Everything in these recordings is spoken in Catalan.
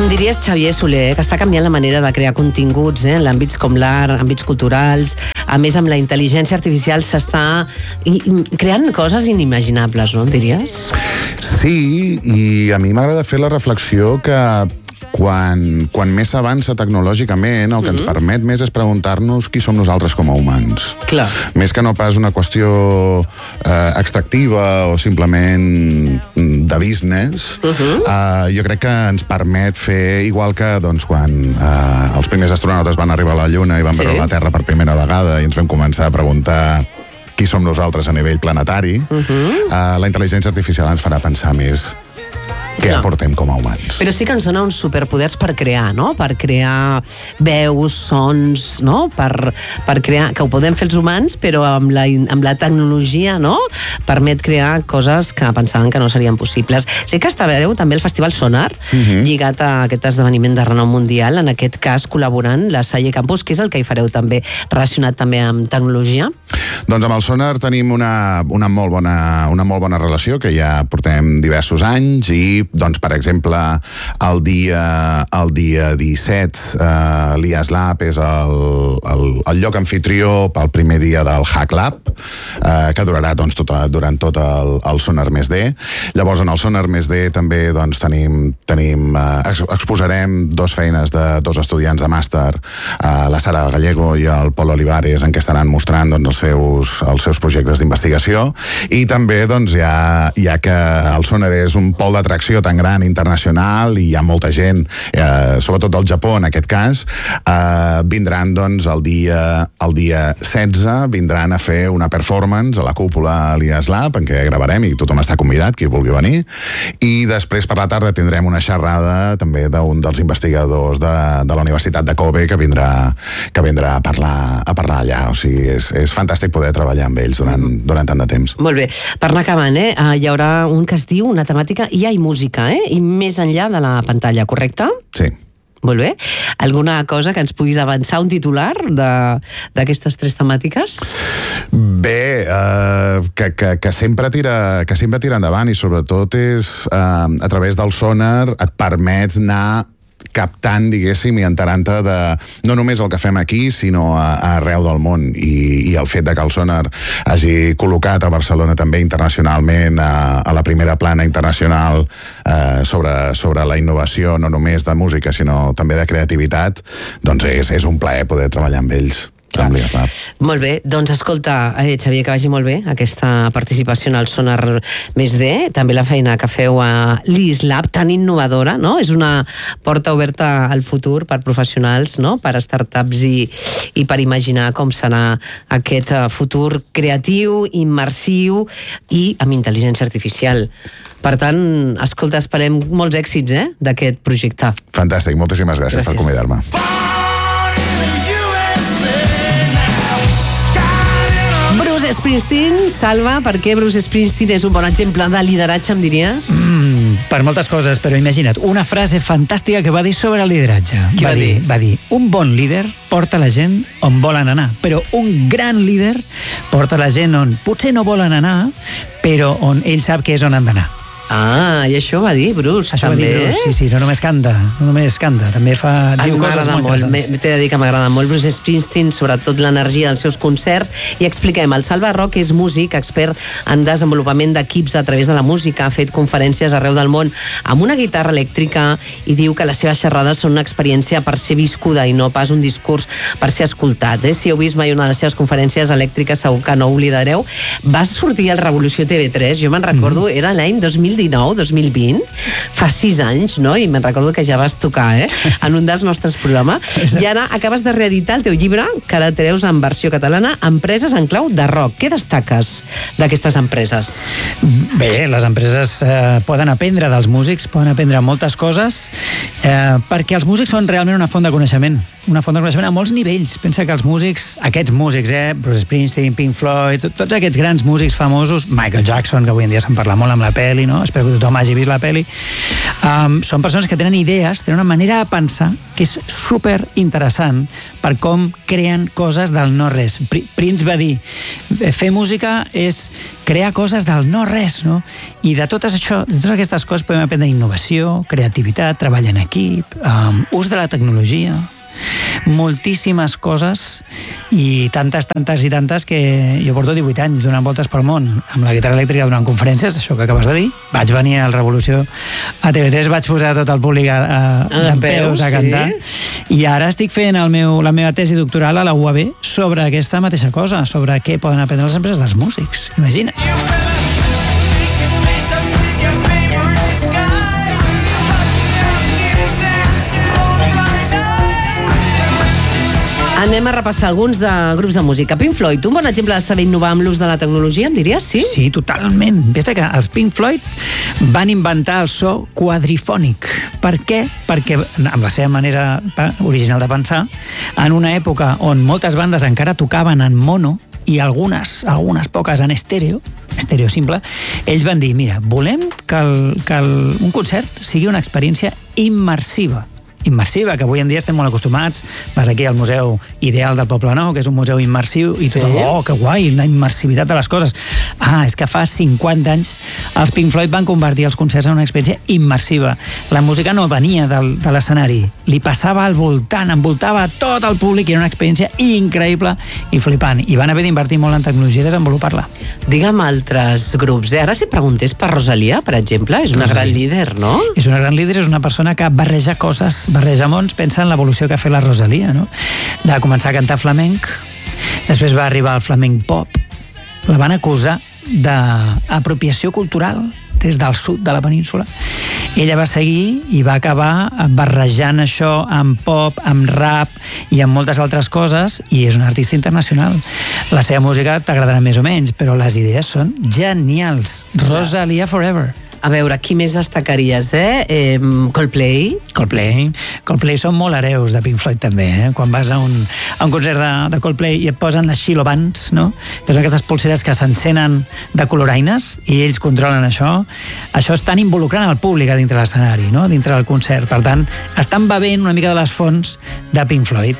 Em diries, Xavier Soler, que està canviant la manera de crear continguts en àmbits com l'art, àmbits culturals. A més, amb la intel·ligència artificial s'està creant coses inimaginables, no em diries? Sí, i a mi m'agrada fer la reflexió que quan més s'avança tecnològicament, el que ens permet més és preguntar-nos qui som nosaltres com a humans. Clar. Més que no pas una qüestió extractiva o simplement de business, jo crec que ens permet fer, igual que doncs, quan els primers astronautes van arribar a la Lluna i van veure la Terra per primera vegada i ens vam començar a preguntar qui som nosaltres a nivell planetari, la intel·ligència artificial ens farà pensar més què aportem com a humans. Però sí que ens dona uns superpoders per crear, no? Per crear veus, sons, no? Per crear, que ho podem fer els humans, però amb la tecnologia, no? Permet crear coses que pensaven que no serien possibles. Sé que estareu també al Festival Sonar, lligat a aquest esdeveniment de renom mundial, en aquest cas col·laborant la Salle Campus, que és el que hi fareu també, relacionat també amb tecnologia? Doncs amb el Sonar tenim una molt bona relació, que ja portem diversos anys, i doncs, per exemple, el dia 17 l'IAS Lab és el lloc anfitrió pel primer dia del Hack Lab, que durarà doncs, durant tot el Sonar Més D. Llavors, en el Sonar Més D també doncs, exposarem dues feines de dos estudiants de màster, la Sara Gallego i el Pol Olivares, en què estaran mostrant doncs, els seus projectes d'investigació, i també doncs, ja que el Sonar és un pol d'atracció tan gran internacional i hi ha molta gent, sobretot del Japó en aquest cas, vindran doncs el dia 16 vindran a fer una performance a la cúpula a l'IAS Lab, en què gravarem i tothom està convidat, qui vulgui venir, i després per la tarda tindrem una xerrada també d'un dels investigadors de la Universitat de Kobe que vindrà a parlar allà, o sigui, és fantàstic poder treballar amb ells durant tant de temps. Molt bé, per anar acabant, hi haurà un que es diu una temàtica IA i música, i més enllà de la pantalla, correcte? Sí. Molt bé. Alguna cosa que ens puguis avançar, un titular d'aquestes tres temàtiques? Bé, que sempre tira endavant, i sobretot és a través del Sonar et permets anar captant, diguéssim, i enterant-te de no només el que fem aquí, sinó arreu del món. I el fet de que el Sonar hagi col·locat a Barcelona també internacionalment a la primera plana internacional sobre la innovació, no només de música, sinó també de creativitat, doncs és un plaer poder treballar amb ells. Molt bé, doncs escolta, Xavier, que vagi molt bé aquesta participació en el Sonar Més D, també la feina que feu a l'IAS Lab, tan innovadora, no? És una porta oberta al futur per professionals, no? Per startups i per imaginar com serà aquest futur creatiu, immersiu i amb intel·ligència artificial. Per tant, escolta, esperem molts èxits d'aquest projecte. Fantàstic, moltíssimes gràcies per convidar-me. Springsteen, Salva, per què Bruce Springsteen és un bon exemple de lideratge, em diries? Per moltes coses, però imagina't, una frase fantàstica que va dir sobre el lideratge. Què va dir? Va dir, un bon líder porta la gent on volen anar, però un gran líder porta la gent on potser no volen anar, però on ell sap que és on han d'anar. Ah, i això va dir Bruce, això també? Va dir Bruce, sí, no només canta, també diu coses molt interessants. T'he de dir que m'agrada molt Bruce Springsteen, sobretot l'energia dels seus concerts, i expliquem, el Salva Roc és músic, expert en desenvolupament d'equips a través de la música, ha fet conferències arreu del món amb una guitarra elèctrica i diu que les seves xerrades són una experiència per ser viscuda i no pas un discurs per ser escoltat. Si heu vist mai una de les seves conferències elèctriques, segur que no ho oblidareu. Va sortir al Revolució TV3, jo me'n recordo, era l'any 2019-2020, fa 6 anys, no? I me'n recordo que ja vas tocar, en un dels nostres programes. I ara acabes de reeditar el teu llibre, que ara treus en versió catalana, Empreses en clau de rock. Què destaques d'aquestes empreses? Bé, les empreses poden aprendre dels músics, poden aprendre moltes coses, perquè els músics són realment una font de coneixement a molts nivells. Pensa que els músics, aquests músics, Bruce Springsteen, Pink Floyd, tots aquests grans músics famosos, Michael Jackson, que avui en dia se'n parla molt amb la peli, no? Espero que tothom hagi vist la peli, són persones que tenen idees, tenen una manera de pensar que és super interessant per com creen coses del no res. Prince va dir, fer música és crear coses del no-res, no? I de totes aquestes coses podem aprendre innovació, creativitat, treball en equip, ús de la tecnologia, moltíssimes coses i tantes que jo porto 18 anys donant voltes pel món amb la guitarra elèctrica donant conferències, això que acabes de dir. Vaig venir al Revolució a TV3, vaig posar tot el públic dempeus a cantar, i ara estic fent la meva tesi doctoral a la UAB sobre aquesta mateixa cosa, sobre què poden aprendre les empreses dels músics. Imagina't. Anem a repassar alguns de grups de música. Pink Floyd, un bon exemple de saber innovar amb l'ús de la tecnologia, em diries, sí? Sí, totalment. Pensa que els Pink Floyd van inventar el so quadrifònic. Per què? Perquè, amb la seva manera original de pensar, en una època on moltes bandes encara tocaven en mono i algunes poques en estèreo simple, ells van dir, mira, volem que un concert sigui una experiència immersiva, que avui en dia estem molt acostumats. Vas aquí al Museu Ideal del Poble Nou, que és un museu immersiu, i tothom, que guai, la immersivitat de les coses. És que fa 50 anys els Pink Floyd van convertir els concerts en una experiència immersiva. La música no venia de l'escenari, li passava al voltant, envoltava tot el públic, i era una experiència increïble i flipant. I van haver d'invertir molt en tecnologia i desenvolupar-la. Digue'm altres grups. Ara si preguntés per Rosalia, per exemple, és una gran líder, no? És una gran líder, és una persona que barreja coses, barreja mons. Pensa en l'evolució que ha fet la Rosalia, no? De començar a cantar flamenc, després va arribar al flamenc pop, la van acusar d'apropiació cultural des del sud de la península. Ella va seguir i va acabar barrejant això amb pop, amb rap i amb moltes altres coses, i és una artista internacional. La seva música t'agradarà més o menys, però les idees són genials. Rosalia forever. A veure, qui més destacaries, Coldplay? Coldplay són molt hereus de Pink Floyd, també, Quan vas a un concert de Coldplay i et posen les Shiloh Bands, no? Que són aquestes pulseres que s'encenen de coloraines, i ells controlen això. Això estan involucrant el públic a dintre l'escenari, no? Dintre del concert. Per tant, estan bevent una mica de les fonts de Pink Floyd.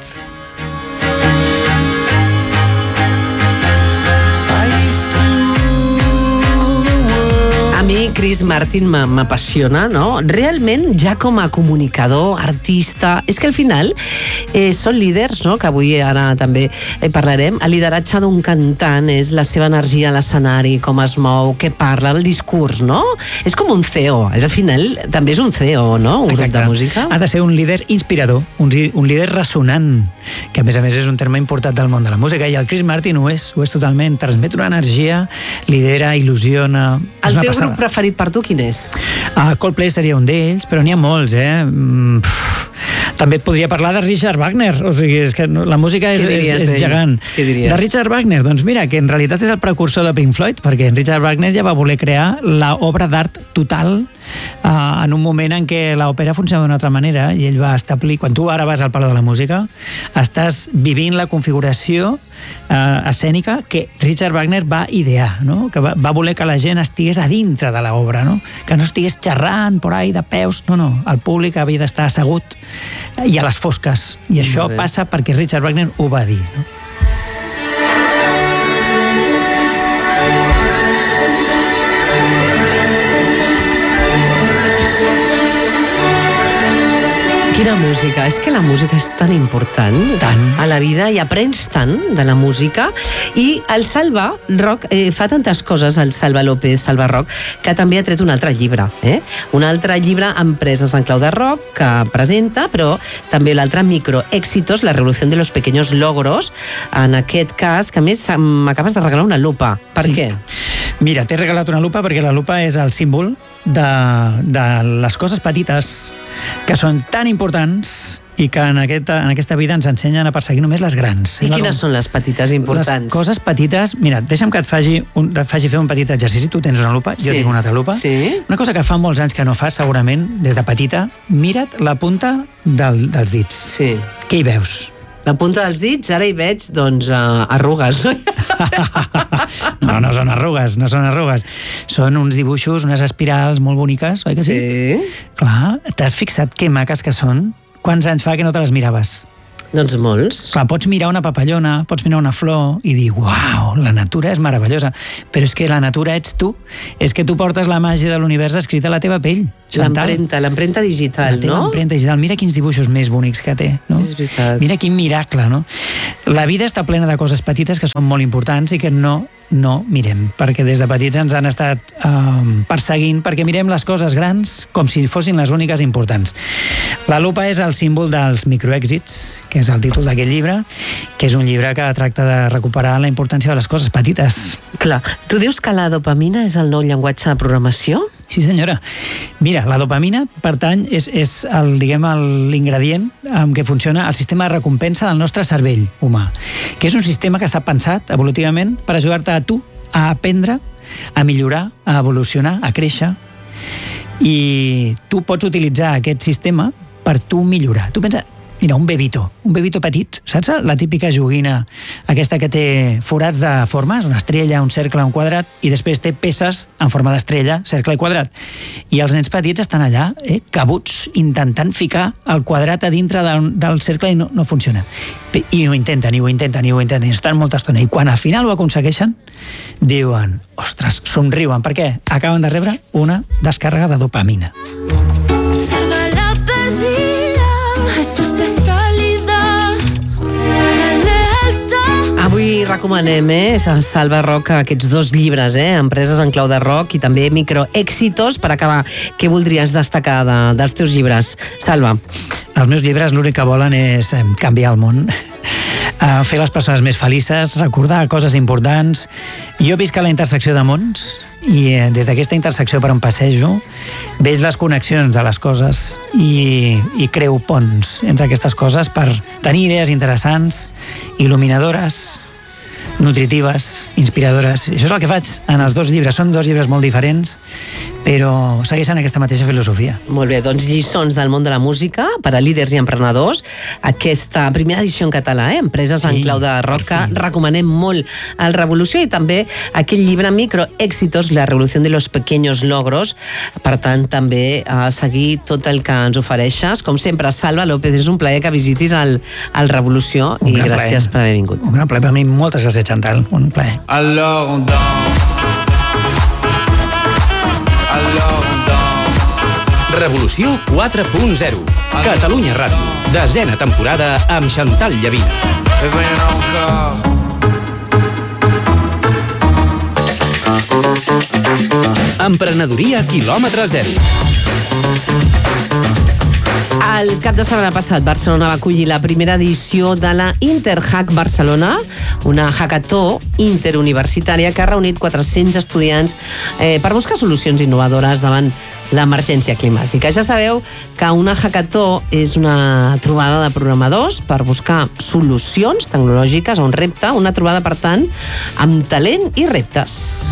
A mi Chris Martin m'apassiona, no? Realment, ja com a comunicador, artista, és que al final són líders, no? Que avui ara també parlarem. El lideratge d'un cantant és la seva energia a l'escenari, com es mou, què parla, el discurs, no? És com un CEO, al final també és un CEO, no? Un grup de música. Ha de ser un líder inspirador, un líder ressonant, que a més és un terme important del món de la música, i el Chris Martin ho és totalment. Transmet una energia, lidera, il·lusiona. El teu grup preferit per tu quin és? Coldplay seria un d'ells, però n'hi ha molts, També et podria parlar de Richard Wagner, o sigui, és que la música és gegant. Què diries? De Richard Wagner, doncs mira, que en realitat és el precursor de Pink Floyd, perquè Richard Wagner ja va voler crear l'obra d'art total en un moment en què l'òpera funcionava d'una altra manera, i ell va establir, quan tu ara vas al Palau de la Música, estàs vivint la configuració escènica que Richard Wagner va idear, no? Que va voler que la gent estigués a dintre de l'obra, no? Que no estigués xerrant por ahí de peus, no, el públic havia d'estar assegut i a les fosques, i això passa perquè Richard Wagner ho va dir, no? Quina música, és que la música és tan important a la vida, i aprens tant de la música. I el Salva Rock fa tantes coses, el Salva López, Salva Rock, que també ha tret un altre llibre, un altre llibre, Empreses en clau de rock, que presenta, però també l'altre, Microéxitos, la revolució de los pequeños logros, en aquest cas, que a més m'acabes de regalar una lupa. Per què? Mira, t'he regalat una lupa perquè la lupa és el símbol de les coses petites que són tan importants i que en aquesta vida ens ensenyen a perseguir només les grans. I quines són les petites importants? Les coses petites... Mira, deixa'm que et faci fer un petit exercici. Tu tens una lupa, jo tinc una altra lupa. Sí. Una cosa que fa molts anys que no fas, segurament, des de petita, mira't la punta dels dits. Sí. Què hi veus? La punta dels dits, ara hi veig, doncs, arrugues, oi? No són arrugues, no són arrugues. Són uns dibuixos, unes espirals molt boniques, oi que sí? Sí. Clar, t'has fixat que maques que són? Quants anys fa que no te les miraves? Doncs molts. Clar, pots mirar una papallona, pots mirar una flor i dir, uau, la natura és meravellosa, però és que la natura ets tu, és que tu portes la màgia de l'univers escrita a la teva pell, Chantal. L'empremta digital, no? La teva empremta digital, mira quins dibuixos més bonics que té, no? És veritat. Mira quin miracle, no? La vida està plena de coses petites que són molt importants i que no mirem, perquè des de petits ens han estat perseguint perquè mirem les coses grans com si fossin les úniques importants. La lupa és el símbol dels microèxits, que és el títol d'aquest llibre, que és un llibre que tracta de recuperar la importància de les coses petites. Clar, tu dius que la dopamina és el nou llenguatge de programació? Sí, senyora. Mira, la dopamina pertany, és l'ingredient amb què funciona el sistema de recompensa del nostre cervell humà, que és un sistema que està pensat evolutivament per ajudar-te a tu a aprendre, a millorar, a evolucionar, a créixer, i tu pots utilitzar aquest sistema per tu millorar. Tu pensa, mira, un bebito petit, saps? La típica joguina, aquesta que té forats de formes, una estrella, un cercle, un quadrat, i després té peces en forma d'estrella, cercle i quadrat. I els nens petits estan allà, cabuts, intentant ficar el quadrat a dintre del cercle i no funciona. I ho intenten, i estan molta estona. I quan al final ho aconsegueixen, diuen, ostres, somriuen, perquè acaben de rebre una descàrrega de dopamina. Salva la perdida, es su especialidad. Avui recomanem, a Salva Roc, aquests 2 llibres, Empreses en clau de rock i també Microèxitos. Per acabar, què voldries destacar dels teus llibres, Salva? Els meus llibres l'únic que volen és canviar el món, fer les persones més felices, recordar coses importants. Jo visc a la intersecció de mons i des d'aquesta intersecció per on passejo veig les connexions de les coses i creo ponts entre aquestes coses per tenir idees interessants, il·luminadores, nutritives, inspiradores. I això és el que faig en els 2 llibres. Són 2 llibres molt diferents, però segueixen aquesta mateixa filosofia. Molt bé, doncs lliçons del món de la música per a líders i emprenedors. Aquesta primera edició en català, Empreses en clau de rock, que recomanem molt al Revolució, i també aquell llibre Microèxitos, la revolució de los pequeños logros. Per tant, també a seguir tot el que ens ofereixes. Com sempre, Salva López, és un plaer que visitis el Revolució i gràcies per haver vingut. Un gran plaer per mi. Moltes gràcies, Chantal. Un plaer. Alors on danse. Revolució 4.0. Catalunya Ràdio. 10ª temporada amb Chantal Llavina. Emprenedoria quilòmetre zero. El cap de setmana passat, Barcelona va acollir la primera edició de la Interhack Barcelona, una hackathó interuniversitària que ha reunit 400 estudiants per buscar solucions innovadores davant l'emergència climàtica. Ja sabeu que una hackathó és una trobada de programadors per buscar solucions tecnològiques a un repte, una trobada, per tant, amb talent i reptes.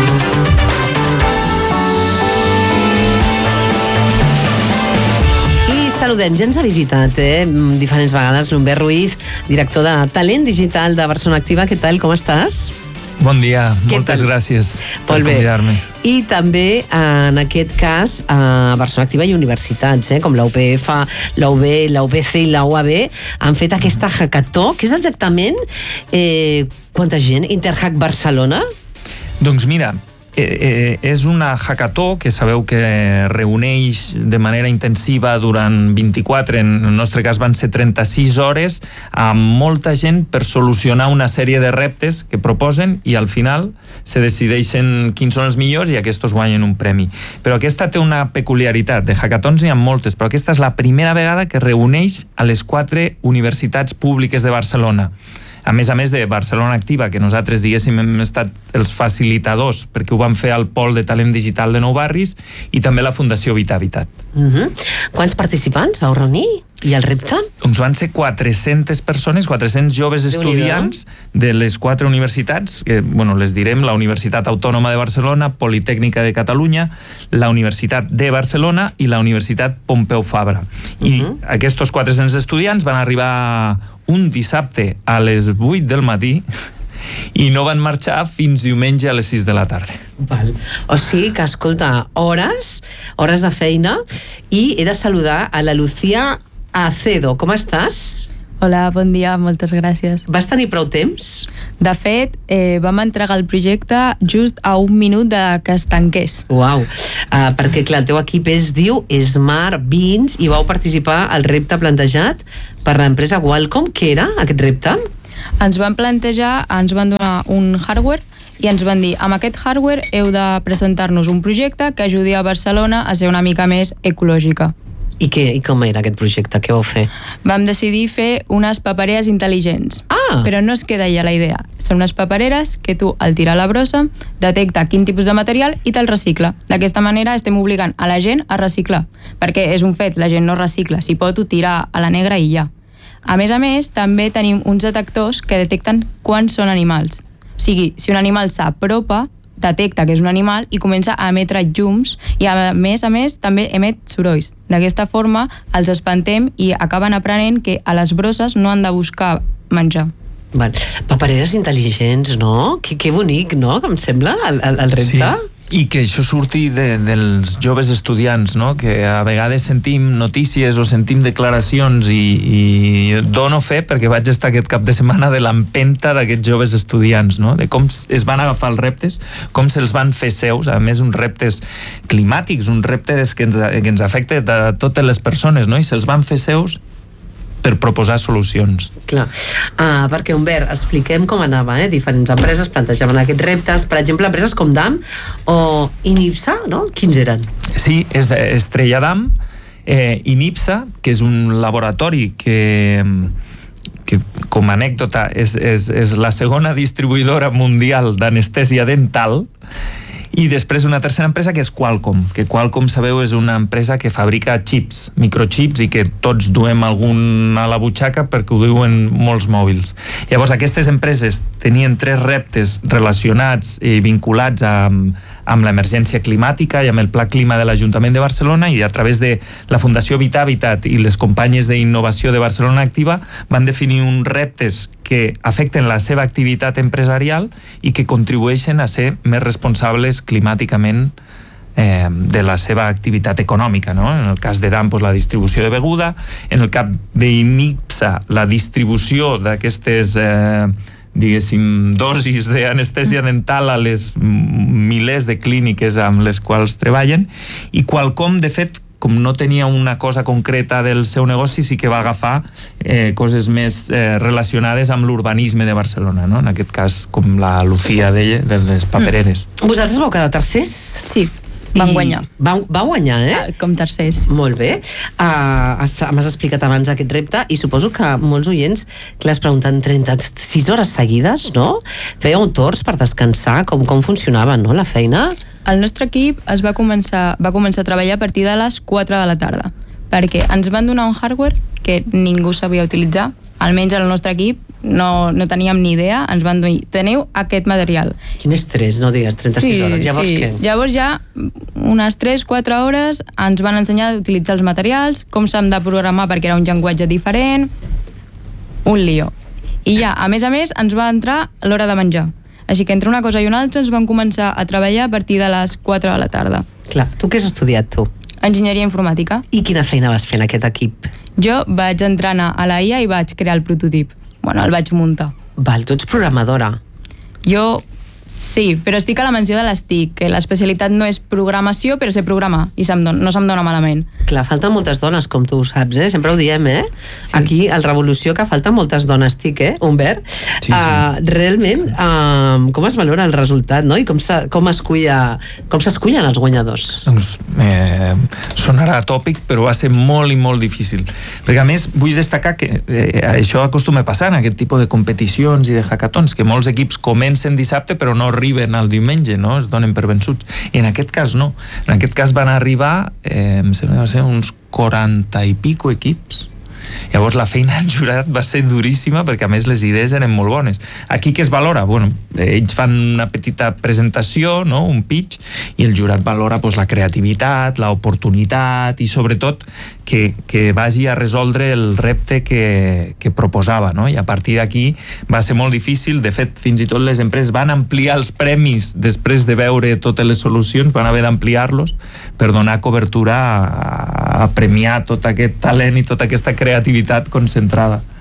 Saludem, ja ens ha visitat diferents vegades l'Humbert Ruiz, director de Talent Digital de Barcelona Activa. Què tal, com estàs? Bon dia, moltes gràcies per convidar-me. I també, en aquest cas, a Barcelona Activa i universitats, com la UPF, la UB, la UPC i la UAB, han fet aquesta hackathó. Què és exactament? Quanta gent? Interhack Barcelona? Doncs mira, és una hackathó que sabeu que reuneix de manera intensiva durant 24, en el nostre cas van ser 36 hores, amb molta gent per solucionar una sèrie de reptes que proposen i al final se decideixen quins són els millors i aquests guanyen un premi. Però aquesta té una peculiaritat. De hackathons n'hi ha moltes, però aquesta és la primera vegada que reuneix a les 4 universitats públiques de Barcelona. A més de Barcelona Activa, que nosaltres, diguéssim, hem estat els facilitadors, perquè ho vam fer al Pol de Talent Digital de Nou Barris, i també la Fundació Vitavitat. Quants participants vau reunir? I el repte? Doncs van ser 400 persones, 400 joves estudiants de les 4 universitats, que, les direm, la Universitat Autònoma de Barcelona, Politècnica de Catalunya, la Universitat de Barcelona i la Universitat Pompeu Fabra. I aquests 400 estudiants van arribar un dissabte a les 8 del matí i no van marxar fins diumenge a les 6 de la tarda. Val. O sigui que, escolta, hores de feina, i he de saludar a la Lucía Acedo. Com estàs? Hola, bon dia, moltes gràcies. Vas tenir prou temps? De fet, vam entregar el projecte just a 1 minut de que es tanqués. Uau, perquè clar, el teu equip es diu Smart Beans i vau participar al repte plantejat per l'empresa Qualcomm. Què era aquest repte? Ens van plantejar, ens van donar un hardware i ens van dir, amb aquest hardware heu de presentar-nos un projecte que ajudi a Barcelona a ser una mica més ecològica. I com era aquest projecte? Què vau fer? Vam decidir fer unes papereres intel·ligents. Ah! Però no es queda allà la idea. Són unes papereres que tu, al tirar la brossa, detecta quin tipus de material i te'l recicla. D'aquesta manera estem obligant a la gent a reciclar. Perquè és un fet, la gent no recicla. Si pot, ho tira a la negra i ja. A més, també tenim uns detectors que detecten quan són animals. O sigui, si un animal s'apropa, detecta que és un animal i comença a emetre llums i a més també emet sorolls. D'aquesta forma els espantem i acaben aprenent que a les brosses no han de buscar menjar. Val. Papereres intel·ligents, no? Que bonic, no? Que em sembla, el repte. Sí. I que això surti dels joves estudiants, no? Que a vegades sentim notícies o sentim declaracions i dono fe perquè vaig estar aquest cap de setmana de l'empenta d'aquests joves estudiants, no? De com es van agafar els reptes, com se'ls van fer seus, a més uns reptes climàtics, uns reptes que ens afecten a totes les persones, no? I se'ls van fer seus per proposar solucions. Clar, perquè Humbert, expliquem com anava, diferents empreses plantejaven aquests reptes, per exemple, empreses com DAM o Inipsa, no? Quins eren? Sí, és Estrella Damm, Inipsa, que és un laboratori que com a anècdota és la segona distribuïdora mundial d'anestèsia dental, i després una tercera empresa que és Qualcomm, que Qualcomm, sabeu, és una empresa que fabrica xips, microxips, i que tots duem algun a la butxaca perquè ho duen molts mòbils. Llavors aquestes empreses tenien 3 reptes relacionats i vinculats amb l'emergència climàtica i amb el Pla Clima de l'Ajuntament de Barcelona, i a través de la Fundació Vitavitat i les companyes d'innovació de Barcelona Activa van definir uns reptes que afecten la seva activitat empresarial i que contribueixen a ser més responsables climàticament de la seva activitat econòmica, no? En el cas de DAM, la distribució de beguda, en el cas d'Inipsa, la distribució d'aquestes diguéssim, dosis d'anestèsia dental a les milers de clíniques amb les quals treballen, i Qualcomm, de fet, com no tenia una cosa concreta del seu negoci, sí que va agafar coses més relacionades amb l'urbanisme de Barcelona, no? En aquest cas, com la Lucía deia, de les papereres. Vosaltres vau quedar tercers? Sí, van guanyar. Va guanyar, Com tercers. Molt bé. M'has explicat abans aquest repte i suposo que molts oients que les pregunten 36 hores seguides, no? Fèieu torns per descansar? Com funcionava, no, la feina? El nostre equip va començar a treballar a partir de les 4 de la tarda, perquè ens van donar un hardware que ningú sabia utilitzar, almenys el nostre equip no teníem ni idea, ens van dir, teniu aquest material. Quin estrès, no digues, 36 hores. Llavors què? Llavors ja unes 3-4 hores ens van ensenyar a utilitzar els materials, com s'han de programar perquè era un llenguatge diferent, un lío. I ja, a més, ens va entrar l'hora de menjar. Així que entre una cosa i una altra ens vam començar a treballar a partir de les 4 de la tarda. Clar, tu què has estudiat, tu? Enginyeria informàtica. I quina feina vas fer en aquest equip? Jo vaig entrenar a la IA i vaig crear el prototip. Bueno, el vaig muntar. Val, tu ets programadora. Jo sí, però estic a la menció de les TIC, que l'especialitat no és programació, però sé programar, i no se'm dona malament. Clar, falten moltes dones, com tu ho saps, Sempre ho diem, Sí. Aquí, al Revolució, que falten moltes dones TIC, Humbert? Sí. Realment, com es valora el resultat, no? I com s'escullen els guanyadors? Doncs sonarà tòpic, però va ser molt i molt difícil. Perquè, a més, vull destacar que això acostuma a passar en aquest tipus de competicions i de hackathons, que molts equips comencen dissabte però no arriben al diumenge, no? Es donen per vençuts. I en aquest cas no. En aquest cas van arribar, em sembla que va ser uns 40 i pico equips. Llavors la feina del jurat va ser duríssima perquè a més les idees eren molt bones. Aquí què es valora? Bueno, ells fan una petita presentació, no? Un pitch, i el jurat valora la creativitat, l'oportunitat i sobretot que vagi a resoldre el repte que proposava, no? I a partir d'aquí va ser molt difícil. De fet, fins i tot les empreses van ampliar els premis després de veure totes les solucions, van haver d'ampliar-los per donar cobertura a premiar tot aquest talent i tota aquesta creativitat concentrada.